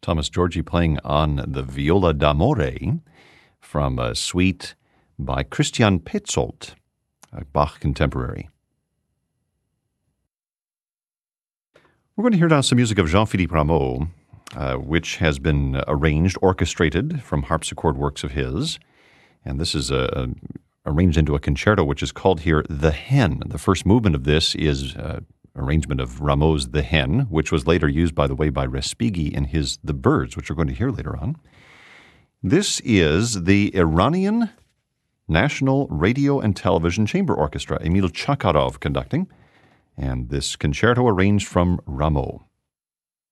Thomas Georgi playing on the viola d'amore from a suite by Christian Petzold, a Bach contemporary. We're going to hear now some music of Jean-Philippe Rameau, which has been orchestrated from harpsichord works of his. And this is arranged into a concerto, which is called here The Hen. The first movement of this is arrangement of Rameau's The Hen, which was later used, by the way, by Respighi in his The Birds, which we're going to hear later on. This is the Iranian National Radio and Television Chamber Orchestra, Emil Chakharov conducting, and this concerto arranged from Rameau.